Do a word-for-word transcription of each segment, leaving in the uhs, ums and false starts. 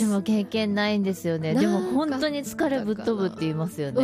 私も経験ないんですよね。でも本当に疲れぶっ飛ぶって言いますよね。 うん、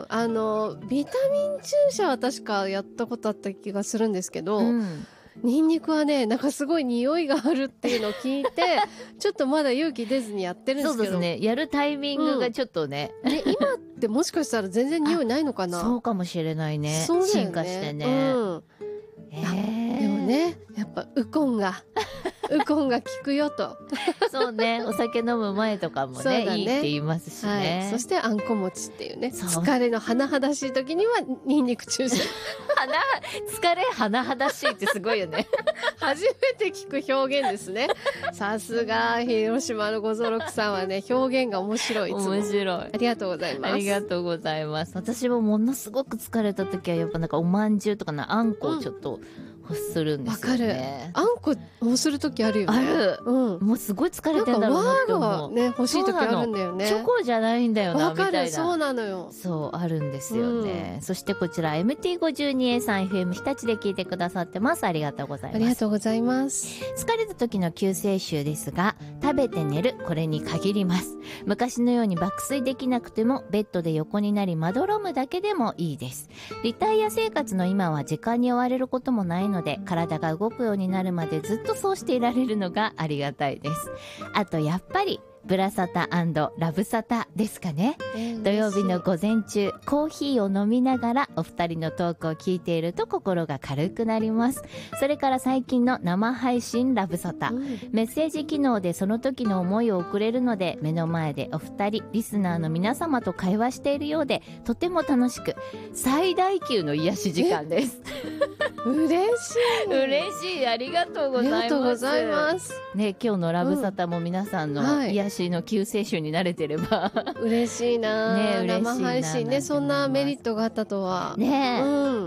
あのビタミン注射は確かやったことあった気がするんですけど、うん、ニンニクはねなんかすごい匂いがあるっていうのを聞いてちょっとまだ勇気出ずにやってるんですけど、 そうですね、やるタイミングがちょっとね、 うん、ね今ってもしかしたら全然匂いないのかな。 そうかもしれないね。 そうだよね、 進化してね、 うんえー、でもねやっぱウコンがウコンが効くよとそうね、お酒飲む前とかも ね, ねいいって言いますしね、 はい、そしてあんこ餅っていうね、疲れの甚だしい時にはニンニク注射疲れ甚だしいってすごいよね初めて聞く表現ですね。さすが広島のごぞろくさんはね表現が面白い。いつも面白い。 ありがとうございます。 ありがとうございます。私もものすごく疲れた時はやっぱなんかおまんじゅうとかなあんこをちょっと欲するんですよね。 わかる。あんこ欲する時あるよね。 ある、うん、もうすごい疲れてんだろうなって思う。 なんか和がね欲しい時あるんだよね。 チョコじゃないんだよなみたいな。 そうなのよ。 そうあるんですよね、うん、そしてこちら エムティーごじゅうにエー さん エフエム 日立で聞いてくださってます。ありがとうございます。 ありがとうございます。 疲れた時の救世主ですが、食べて寝る、これに限ります。昔のように爆睡できなくてもベッドで横になりまどろむだけでもいいです。リタイア生活の今は時間に追われることもないので、体が動くようになるまでずっとそうしていられるのがありがたいです。あとやっぱりブラサタ&ラブサタですかね、えー、土曜日の午前中コーヒーを飲みながらお二人のトークを聞いていると心が軽くなります。それから最近の生配信ラブサタ、うん、メッセージ機能でその時の思いを送れるので、目の前でお二人リスナーの皆様と会話しているようでとても楽しく最大級の癒し時間です。 嬉しい嬉しい、ありがとうございます。ありがとうございますね。今日のラブサタも皆さんの癒しの救世主になれてれば、 うん、嬉しいな、ね、嬉しいな。生配信ね、そんなメリットがあったとはね、うん、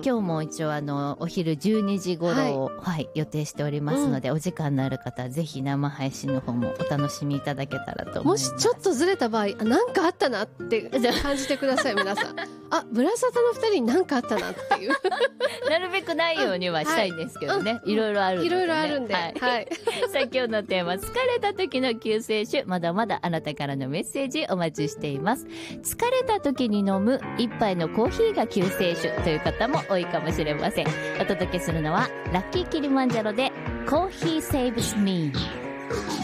今日も一応あのお昼じゅうにじ頃を、はいはい、予定しておりますので、うん、お時間のある方はぜひ生配信の方もお楽しみいただけたらと思います。 もしちょっとずれた場合、あ、なんかあったなって感じてください皆さん。あ、ブラサタのふたりになんかあったなっていうなるべくないようにはしたいんですけどね、はい、いろいろあるんで、ね、 いろいろあるんで、はい、はい、 さあ今日のテーマ、疲れた時の救世主、まだまだあなたからのメッセージお待ちしています。疲れた時に飲む一杯のコーヒーが救世主という方も多いかもしれません。お届けするのはラッキーキリマンジャロでコーヒーセーブスミー。